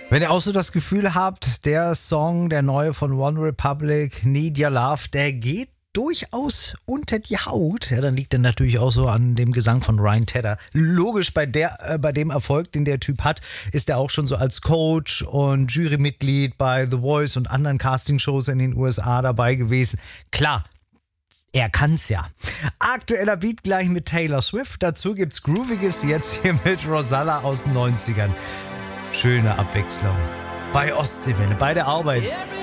Wenn ihr auch so das Gefühl habt, der Song, der neue von One Republic, Need Your Love, der geht durchaus unter die Haut, ja, dann liegt er natürlich auch so an dem Gesang von Ryan Tedder. Logisch, bei dem Erfolg, den der Typ hat, ist er auch schon so als Coach und Jurymitglied bei The Voice und anderen Castingshows in den USA dabei gewesen. Klar, er kann's ja. Aktueller Beat gleich mit Taylor Swift. Dazu gibt's Grooviges jetzt hier mit Rosalla aus den 90ern. Schöne Abwechslung. Bei Ostseewelle, bei der Arbeit.